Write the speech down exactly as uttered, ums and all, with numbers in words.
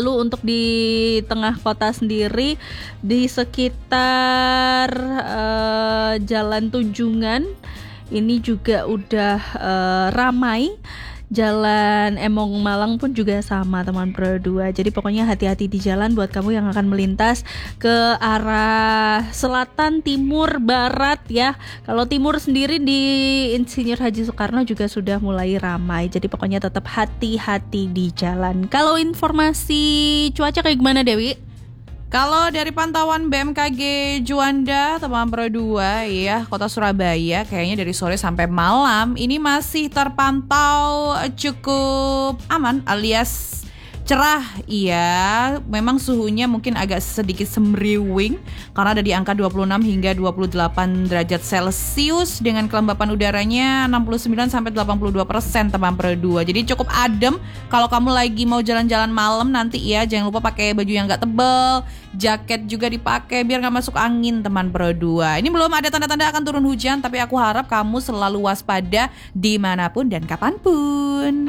Lalu untuk di tengah kota sendiri, di sekitar uh, Jalan Tunjungan ini juga udah uh, ramai. Jalan Emong Malang pun juga sama teman Pro dua. Jadi pokoknya hati-hati di jalan buat kamu yang akan melintas ke arah selatan, timur, barat ya. Kalau timur sendiri di Insinyur Haji Soekarno juga sudah mulai ramai. Jadi pokoknya tetap hati-hati di jalan. Kalau informasi cuaca kayak gimana Dewi? Kalau dari pantauan B M K G Juanda teman Pro dua ya, Kota Surabaya kayaknya dari sore sampai malam ini masih terpantau cukup aman alias cerah. Iya, memang suhunya mungkin agak sedikit semriwing karena ada di angka dua puluh enam hingga dua puluh delapan derajat Celcius dengan kelembapan udaranya enam puluh sembilan sampai delapan puluh dua persen teman Pro dua. Jadi cukup adem kalau kamu lagi mau jalan-jalan malam nanti ya, jangan lupa pakai baju yang enggak tebal, jaket juga dipakai biar enggak masuk angin teman Pro dua. Ini belum ada tanda-tanda akan turun hujan, tapi aku harap kamu selalu waspada dimanapun dan kapanpun.